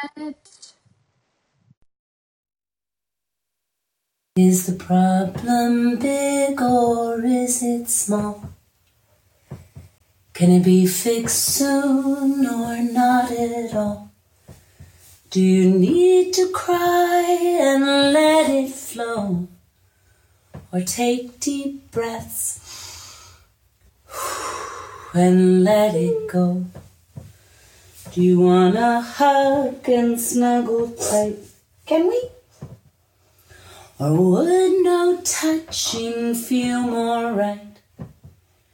Is the problem big or is it small? Can it be fixed soon or not at all? Do you need to cry and let it flow? Or take deep breaths and let it go? Do you wanna hug and snuggle tight? Can we? Or would no touching feel more right?